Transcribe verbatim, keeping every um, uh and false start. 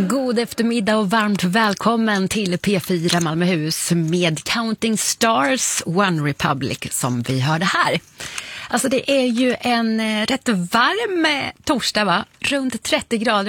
God eftermiddag och varmt välkommen till P fyra Malmöhus med Counting Stars, One Republic som vi hörde här. Alltså det är ju en rätt varm torsdag, va? Runt trettio grader